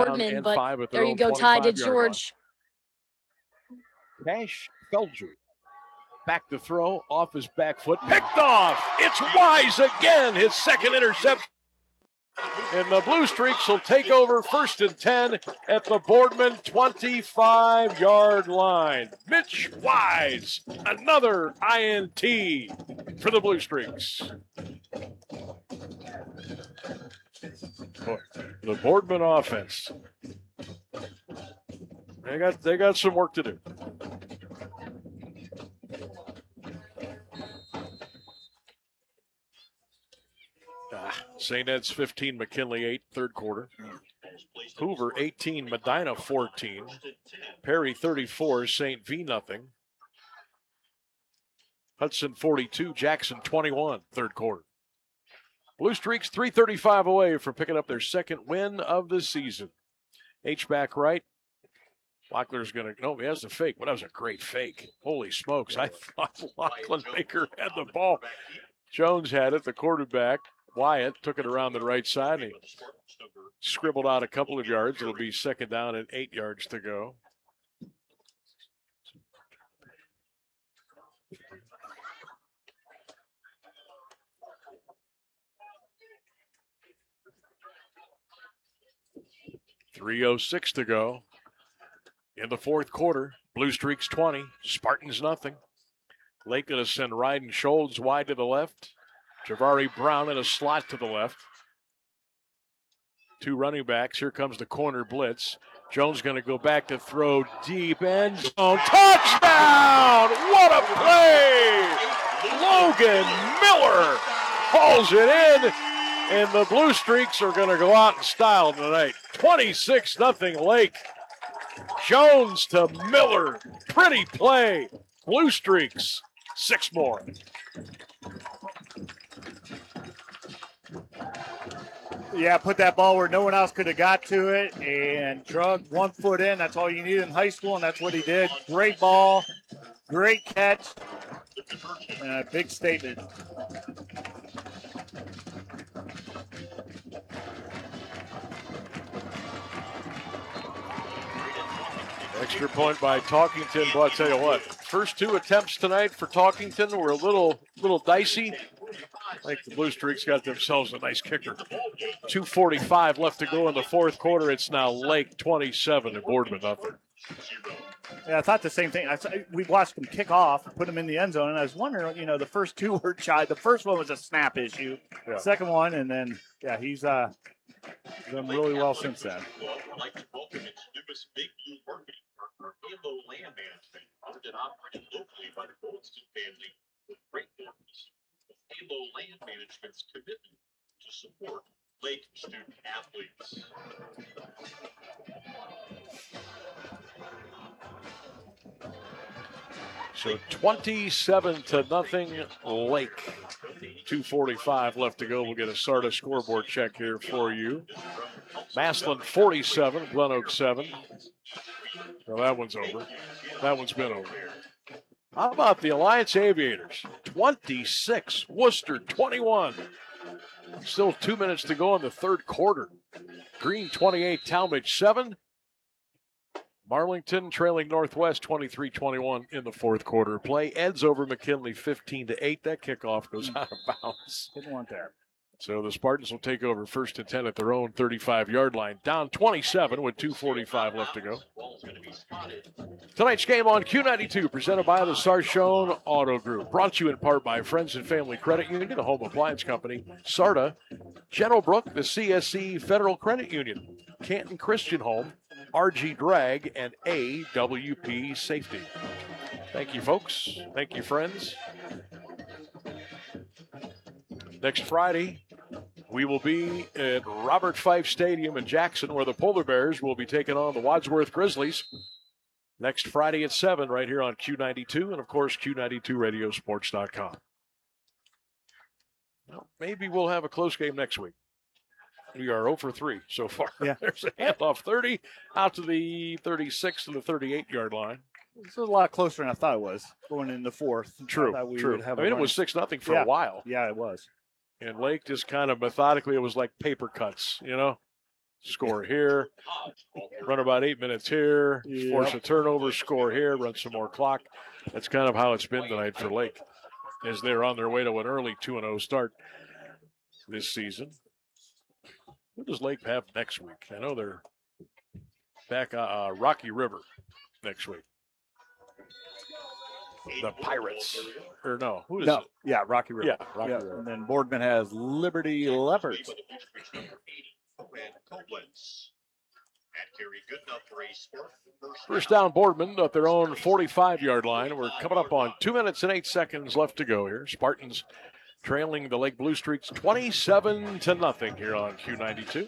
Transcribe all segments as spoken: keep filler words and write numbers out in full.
Boardman, but there you go, tied to George. Cash Felger. Back to throw, off his back foot, picked off. It's Wise again, his second interception. And the Blue Streaks will take over first and ten at the Boardman twenty-five-yard line. Mitch Wise, another I N T for the Blue Streaks. Boy, the Boardman offense. They got they got some work to do. Saint Ed's fifteen, McKinley eight, third quarter. Hoover eighteen, Medina fourteen. Perry thirty-four, Saint V nothing. Hudson forty-two, Jackson twenty-one, third quarter. Blue Streaks three thirty-five away from picking up their second win of the season. H-back right. Lockler's going to, no, he has a fake, but that was a great fake. Holy smokes, I thought Lachlan Baker had the ball. Jones had it, the quarterback. Wyatt took it around the right side. He scribbled out a couple of yards. It'll be second down and eight yards to go. three oh six to go in the fourth quarter. Blue Streaks twenty, Spartans nothing. Lake going to send Ryden Scholes wide to the left. Javari Brown in a slot to the left. Two running backs. Here comes the corner blitz. Jones going to go back to throw deep end zone. Touchdown! What a play! Logan Miller hauls it in, and the Blue Streaks are going to go out in style tonight. twenty-six nothing Lake. Jones to Miller. Pretty play. Blue Streaks, six more. Yeah, put that ball where no one else could have got to it and drug one foot in. That's all you need in high school, and that's what he did. Great ball, great catch, and a big statement. Extra point by Talkington, but I'll tell you what, first two attempts tonight for Talkington were a little little dicey. I think the Blue Streaks got themselves a nice kicker. two forty-five left to go in the fourth quarter. It's now Lake twenty-seven and Boardman nothing. Yeah, I thought the same thing. I saw, we watched him kick off, put him in the end zone, and I was wondering, you know, the first two were shy. The first one was a snap issue. Yeah. Second one, and then, yeah, he's uh, done really well since then. I'd like to welcome its newest Big Blue marketing partner, Halo Land Management, owned and operated locally by the Goldston family with great purpose. Halo Land Management's commitment to support Lake student athletes. So twenty-seven to nothing Lake. two forty-five left to go. We'll get a S A R T A scoreboard check here for you. Massillon forty-seven, Glen Oak seven. Well, that one's over. That one's been over. How about the Alliance Aviators? twenty-six, Worcester twenty-one. Still two minutes to go in the third quarter. Green twenty-eight, Talmadge seven. Marlington trailing Northwest twenty-three twenty-one in the fourth quarter. Play Eds over McKinley fifteen to eight. That kickoff goes out of bounds. Didn't want there. So the Spartans will take over first and ten at their own thirty-five-yard line. Down twenty-seven with two forty-five left to go. Tonight's game on Q ninety-two, presented by the Sarchone Auto Group. Brought to you in part by Friends and Family Credit Union, a home appliance company, S A R T A, General Brook, the C S C Federal Credit Union, Canton Christian Home, R G Drag, and A W P Safety. Thank you, folks. Thank you, friends. Next Friday, we will be at Robert Fife Stadium in Jackson, where the Polar Bears will be taking on the Wadsworth Grizzlies. Next Friday at seven, right here on Q ninety-two, and of course, Q ninety-two radio sports dot com. Well, maybe we'll have a close game next week. We are zero for three so far. Yeah. There's a handoff thirty out to the thirty-six to the thirty-eight-yard line. It's a lot closer than I thought it was going in the fourth. True, I we true. Would have I mean, it was six nothing for yeah. a while. Yeah, it was. And Lake just kind of methodically, it was like paper cuts, you know. score here, run about eight minutes here, Yep. force a turnover, score here, run some more clock. That's kind of how it's been tonight for Lake, as they're on their way to an early two and oh start this season. Who does Lake have next week? I know they're back uh, uh, Rocky River next week. The Pirates. Or no, who is No, it? yeah, Rocky River. Yeah, Rocky Yeah, River. and then Boardman has Liberty Leopards. First down, Boardman at their own forty-five-yard line. We're coming up on two minutes and eight seconds left to go here. Spartans trailing the Lake Blue Streaks twenty-seven to nothing here on Q ninety-two.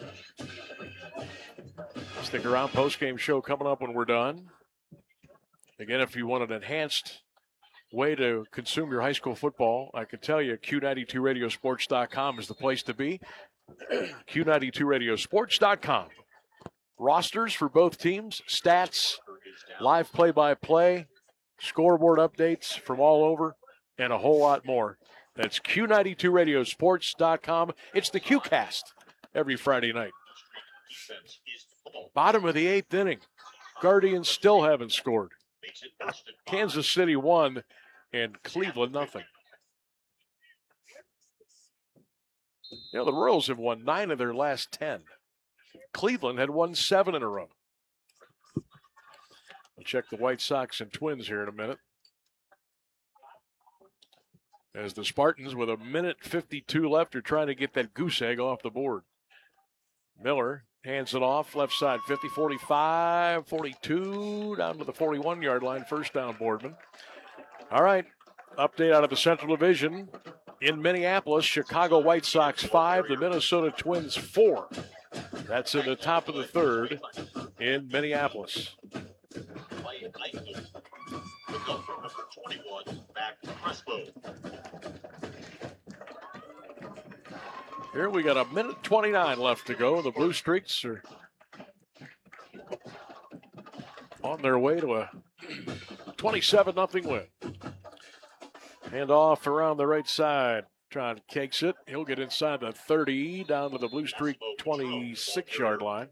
Stick around, post-game show coming up when we're done. Again, if you want an enhanced way to consume your high school football, I can tell you Q ninety-two radio sports dot com is the place to be. Q ninety-two radio sports dot com. Rosters for both teams, stats, live play-by-play, scoreboard updates from all over, and a whole lot more. That's Q ninety-two radio sports dot com. It's the QCast every Friday night. Bottom of the eighth inning. Guardians still haven't scored. Kansas City won, and Cleveland nothing. You know, the Royals have won nine of their last ten. Cleveland had won seven in a row. I'll check the White Sox and Twins here in a minute. As the Spartans, with a minute fifty-two left, are trying to get that goose egg off the board. Miller hands it off, left side, fifty, forty-five, forty-two, down to the forty-one-yard line, first down, Boardman. All right, update out of the Central Division. In Minneapolis, Chicago White Sox five, the Minnesota Twins four. That's in the top of the third in Minneapolis. Here we got a minute twenty-nine left to go. The Blue Streaks are on their way to a twenty-seven nothing win. Hand off around the right side. Tron cakes it. He'll get inside the thirty, down to the Blue Streak twenty-six-yard line.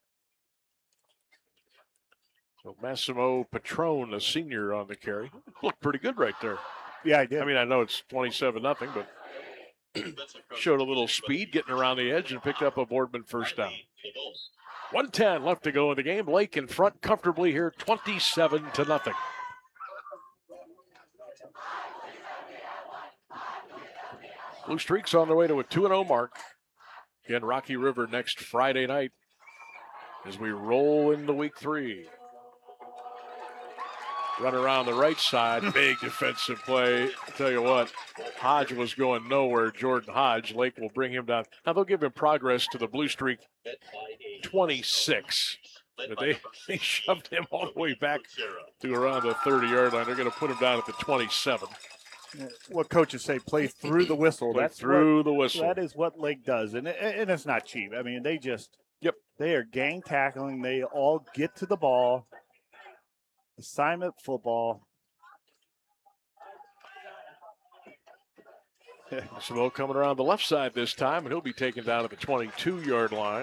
So Massimo Patron, the senior, on the carry. Looked pretty good right there. Yeah, I did. I mean, I know it's twenty-seven nothing, but showed a little speed getting around the edge and picked up a Boardman first down. one ten left to go in the game. Lake in front comfortably here, twenty-seven to nothing. Blue Streaks on their way to a two and oh mark. Again, Rocky River next Friday night as we roll into week three. Run around the right side, big defensive play. I'll tell you what, Hodge was going nowhere. Jordan Hodge, Lake will bring him down. Now they'll give him progress to the Blue Streak twenty-six. But they, they shoved him all the way back to around the thirty-yard line. They're going to put him down at the twenty-seven. What coaches say, play through the whistle. Play That's through what, the whistle. That is what Lake does, and it, and it's not cheap. I mean, they just yep. They are gang tackling. They all get to the ball. Assignment football. Simo coming around the left side this time, and he'll be taken down at the twenty-two-yard line.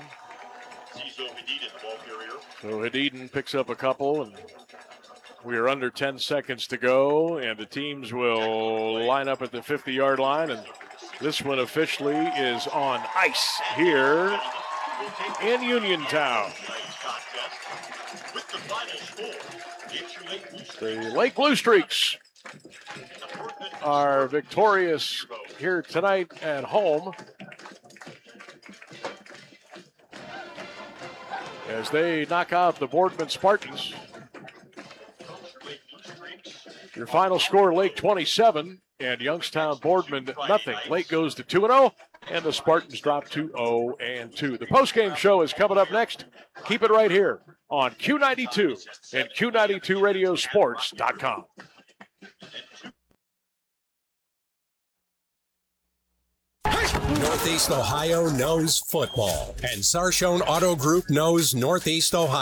So Hadiden picks up a couple, and we are under ten seconds to go, and the teams will line up at the fifty-yard line, and this one officially is on ice here in Uniontown. The Lake Blue Streaks are victorious here tonight at home as they knock out the Boardman Spartans. Your final score, Lake twenty-seven and Youngstown Boardman nothing. Lake goes to two and oh, and the Spartans drop to oh and two. The postgame show is coming up next. Keep it right here on Q ninety-two and Q ninety-two radio sports dot com. Northeast Ohio knows football, and Sarshone Auto Group knows Northeast Ohio.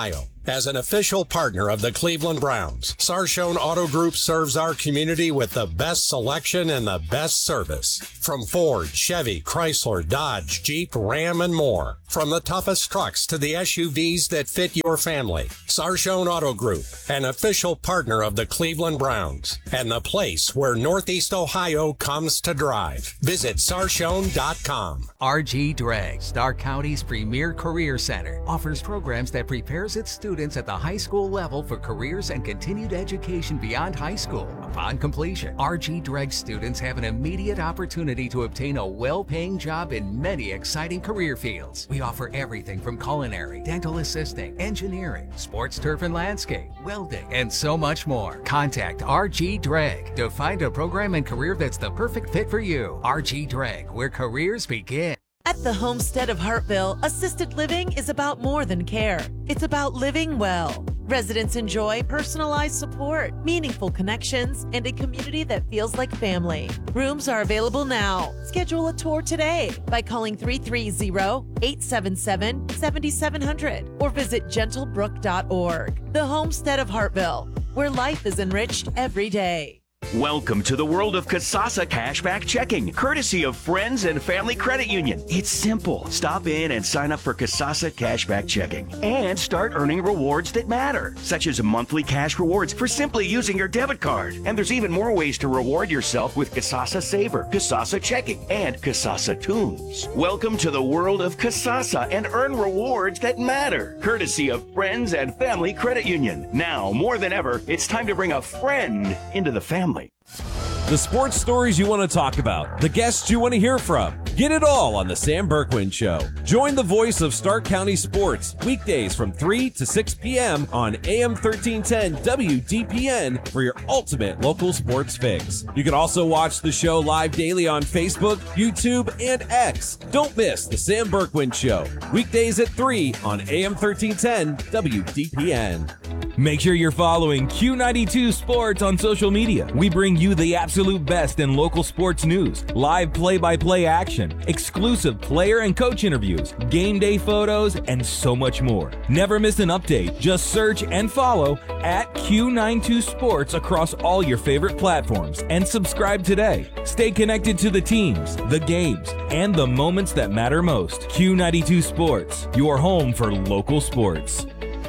As an official partner of the Cleveland Browns, Sarshone Auto Group serves our community with the best selection and the best service. From Ford, Chevy, Chrysler, Dodge, Jeep, Ram, and more. From the toughest trucks to the S U Vs that fit your family. Sarshone Auto Group, an official partner of the Cleveland Browns, and the place where Northeast Ohio comes to drive. Visit sarshone dot com. R G Drag, Stark County's premier career center, offers programs that prepares its students at the high school level for careers and continued education beyond high school. Upon completion, R G Drag students have an immediate opportunity to obtain a well-paying job in many exciting career fields. We offer everything from culinary, dental assisting, engineering, sports turf and landscape, welding, and so much more. Contact R G Drag to find a program and career that's the perfect fit for you. R G Drag, where careers begin. At the Homestead of Hartville, assisted living is about more than care. It's about living well. Residents enjoy personalized support, meaningful connections, and a community that feels like family. Rooms are available now. Schedule a tour today by calling three three zero, eight seven seven, seven seven zero zero or visit gentlebrook dot org. The Homestead of Hartville, where life is enriched every day. Welcome to the world of Kasasa Cashback Checking, courtesy of Friends and Family Credit Union. It's simple. Stop in and sign up for Kasasa Cashback Checking and start earning rewards that matter, such as monthly cash rewards for simply using your debit card. And there's even more ways to reward yourself with Kasasa Saver, Kasasa Checking, and Kasasa Tunes. Welcome to the world of Kasasa and earn rewards that matter, courtesy of Friends and Family Credit Union. Now, more than ever, it's time to bring a friend into the family. The sports stories you want to talk about, the guests you want to hear from. Get it all on the Sam Berkwin Show. Join the voice of Stark County sports weekdays from three to six p.m. on A M thirteen ten W D P N for your ultimate local sports fix. You can also watch the show live daily on Facebook, YouTube, and X. Don't miss the Sam Berkwin Show weekdays at three on A M thirteen ten W D P N. Make sure you're following Q ninety-two Sports on social media. We bring you the absolute best in local sports news, live play-by-play action, exclusive player and coach interviews, game day photos, and so much more. Never miss an update. Just search and follow at Q ninety-two Sports across all your favorite platforms and subscribe today. Stay connected to the teams, the games, and the moments that matter most. Q ninety-two Sports, your home for local sports.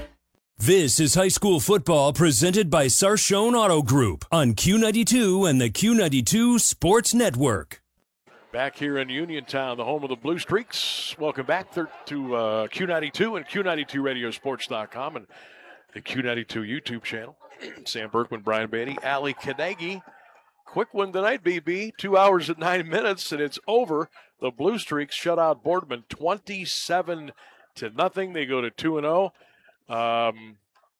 This is high school football presented by Sarshone Auto Group on Q ninety-two and the Q ninety-two Sports Network. Back here in Uniontown, the home of the Blue Streaks. Welcome back to uh, Q ninety-two and Q ninety-two radio sports dot com and the Q ninety-two YouTube channel. Sam Berkwin, Brian Beatty, Ali Kadegi. Quick one tonight, B B. Two hours and nine minutes, and it's over. The Blue Streaks shut out Boardman twenty-seven to nothing. They go to two and oh. Um,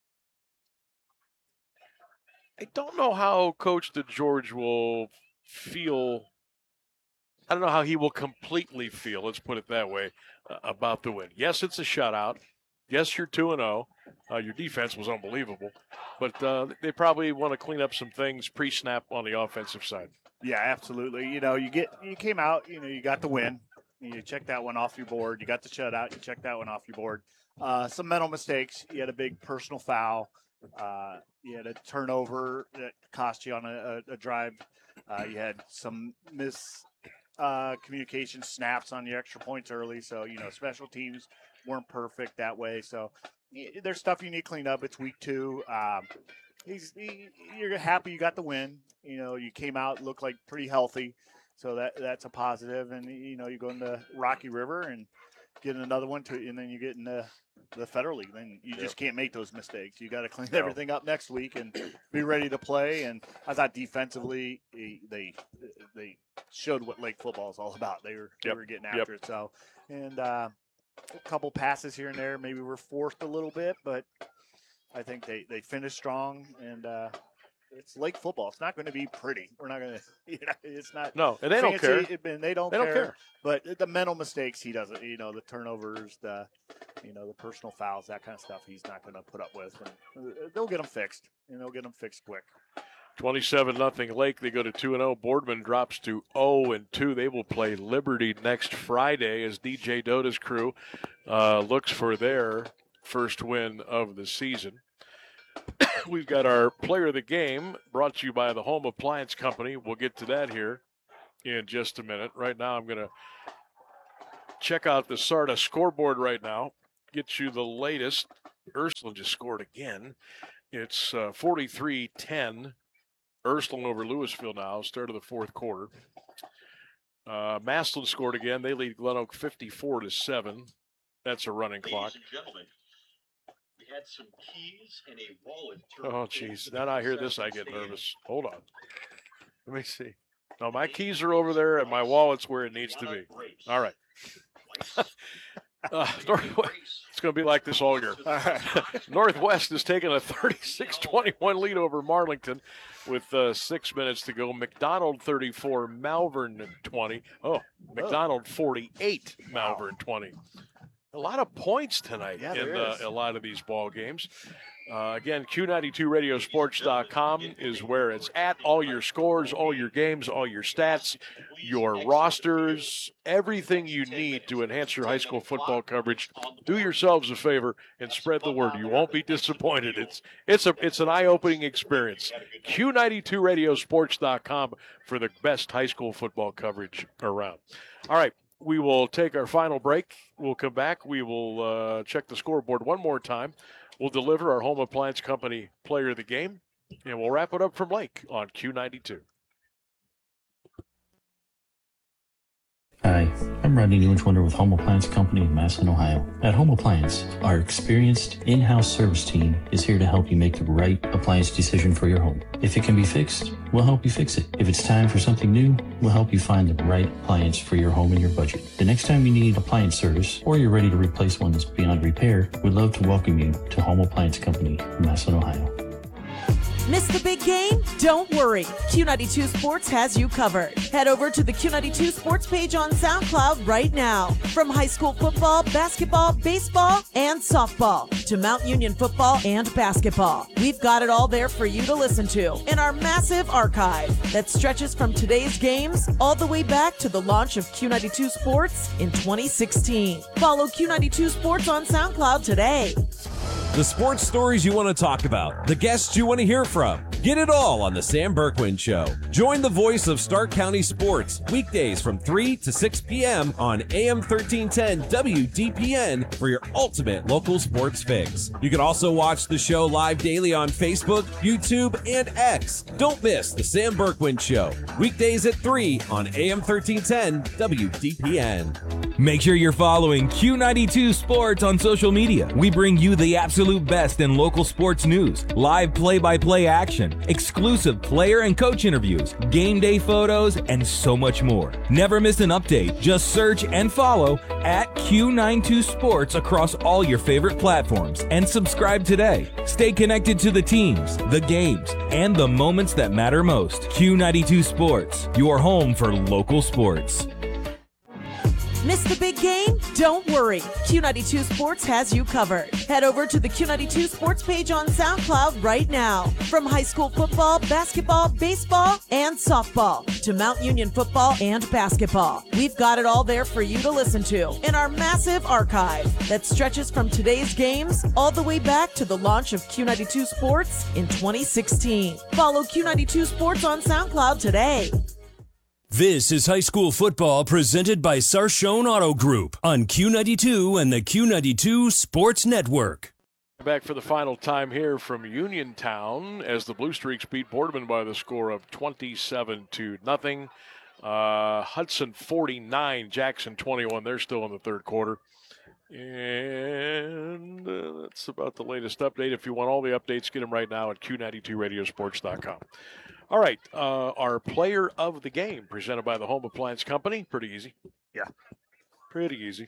I don't know how Coach DeGeorge will feel. I don't know how he will completely feel, let's put it that way, uh, about the win. Yes, it's a shutout. Yes, you're two and oh. Uh, your defense was unbelievable. But uh, they probably want to clean up some things pre-snap on the offensive side. Yeah, absolutely. You know, you get you came out, you know, you got the win. You check that one off your board. You got the shutout. You check that one off your board. Uh, some mental mistakes. You had a big personal foul. Uh, you had a turnover that cost you on a, a, a drive. Uh, you had some mis uh, communication snaps on your extra points early. So, you know, special teams weren't perfect that way. So there's stuff you need to clean up. It's week two. Um, he's he, you're happy you got the win. You know, you came out, looked like pretty healthy. So that that's a positive. And, you know, you go into Rocky River and get another one, to, and then you get into the Federal League. Then you just can't make those mistakes. You got to clean everything up next week and be ready to play. And I thought defensively they they showed what Lake football is all about. They were they yep. were getting after yep. it. So and uh, a couple passes here and there, maybe we're forced a little bit, but I think they they finished strong. And uh, it's Lake football. It's not going to be pretty. We're not going to. You know, it's not. No, and they fancy, don't care. It, and they don't. They care. don't care. But the mental mistakes, he doesn't. You know, the turnovers, the, you know, the personal fouls, that kind of stuff. He's not going to put up with. And they'll get them fixed, and they'll get them fixed quick. twenty-seven nothing Lake. They go to two and oh. Boardman drops to oh and two. They will play Liberty next Friday as D J Dota's crew uh, looks for their first win of the season. We've got our player of the game brought to you by the Home Appliance Company. We'll get to that here in just a minute. Right now, I'm going to check out the S A R T A scoreboard right now, get you the latest. Ursuline just scored again. It's uh, forty-three ten. Ursuline over Louisville now, start of the fourth quarter. Uh, Massillon scored again. They lead Glen Oak fifty-four to seven. That's a running clock. We had some keys and a wallet. Oh, geez. Now I hear this, I get nervous. Hold on. Let me see. No, my keys are over there, and my wallet's where it needs to be. All right. uh, it's going to be like this all year. All right. Northwest has taken a thirty-six twenty-one lead over Marlington with uh, six minutes to go. McDonald thirty-four, Malvern twenty. Oh, McDonald forty-eight, Malvern twenty. A lot of points tonight yeah, in uh, a lot of these ball games. Uh, again, Q ninety-two radio sports dot com is where it's at. All your scores, all your games, all your stats, your rosters, everything you need to enhance your high school football coverage. Do yourselves a favor and spread the word. You won't be disappointed. It's it's a it's an eye-opening experience. Q ninety-two radio sports dot com for the best high school football coverage around. All right. We will take our final break. We'll come back. We will uh, check the scoreboard one more time. We'll deliver our Home Appliance Company player of the game, and we'll wrap it up from Lake on Q ninety-two. Hi, I'm Rodney Newens-Wonder with Home Appliance Company in Massillon, Ohio. At Home Appliance, our experienced in-house service team is here to help you make the right appliance decision for your home. If it can be fixed, we'll help you fix it. If it's time for something new, we'll help you find the right appliance for your home and your budget. The next time you need appliance service or you're ready to replace one that's beyond repair, we'd love to welcome you to Home Appliance Company in Massillon, Ohio. Miss the big game? Don't worry. Q ninety-two Sports has you covered. Head over to the Q ninety-two Sports page on SoundCloud right now. From high school football, basketball, baseball, and softball to Mount Union football and basketball, we've got it all there for you to listen to in our massive archive that stretches from today's games all the way back to the launch of Q ninety-two Sports in twenty sixteen. Follow Q ninety-two Sports on SoundCloud today. The sports stories you want to talk about, the guests you want to hear from. Get it all on the Sam Berkwin Show. Join the voice of Stark County Sports weekdays from three to six p.m. on A M thirteen ten W D P N for your ultimate local sports fix. You can also watch the show live daily on Facebook, YouTube, and X. Don't miss the Sam Berkwin Show weekdays at three on A M thirteen ten W D P N. Make sure you're following Q ninety-two Sports on social media. We bring you the absolute best in local sports news, live play-by-play action, exclusive player and coach interviews, game day photos, and so much more. Never miss an update. Just search and follow at Q ninety-two Sports across all your favorite platforms and subscribe today. Stay connected to the teams, the games, and the moments that matter most. Q ninety-two Sports, your home for local sports. Miss the big game? Don't worry. Q ninety-two Sports has you covered. Head over to the Q ninety-two Sports page on SoundCloud right now. From high school football, basketball, baseball, and softball to Mount Union football and basketball, we've got it all there for you to listen to in our massive archive that stretches from today's games all the way back to the launch of Q ninety-two Sports in twenty sixteen. Follow Q ninety-two Sports on SoundCloud today. This is high school football presented by Sarshone Auto Group on Q ninety-two and the Q ninety-two Sports Network. Back for the final time here from Uniontown as the Blue Streaks beat Boardman by the score of twenty-seven to nothing. Uh, Hudson forty-nine, Jackson twenty-one. They're still in the third quarter. And uh, that's about the latest update. If you want all the updates, get them right now at Q ninety-two radio sports dot com. All right, uh, our player of the game presented by the Home Appliance Company. Pretty easy. Yeah. Pretty easy.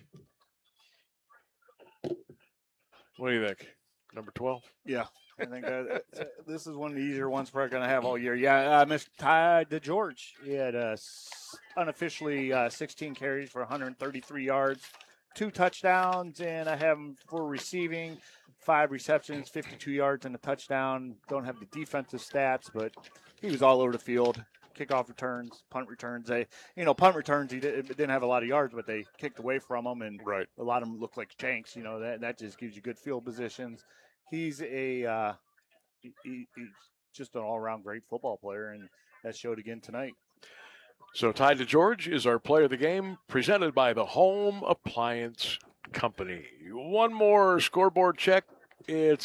What do you think? Number twelve? Yeah. I think that, uh, this is one of the easier ones we're going to have all year. Yeah, uh, Mister Ty DeGeorge. He had uh, unofficially uh, sixteen carries for one hundred thirty-three yards, two touchdowns, and I have him for receiving, five receptions, fifty-two yards, and a touchdown. Don't have the defensive stats, but he was all over the field. kickoff returns, punt returns. They, you know, punt returns, he did, didn't have a lot of yards, but they kicked away from him, and right. a lot of them looked like shanks. You know, that, that just gives you good field positions. He's a uh, he, he, he's just an all-around great football player, and that showed again tonight. So Ty DeGeorge is our player of the game, presented by the Home Appliance Company. One more scoreboard check. It's